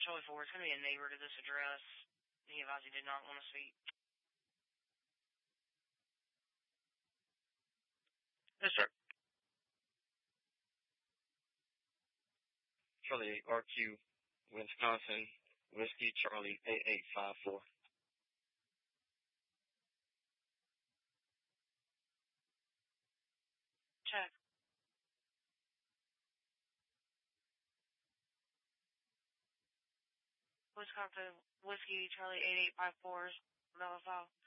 Charlie 4, it's going to be a neighbor to this address. He advised he did not want to speak. Yes, sir. Charlie RQ, Wisconsin, Whiskey Charlie 8854. Check. Wisconsin, Whiskey Charlie 8854, Mellow File.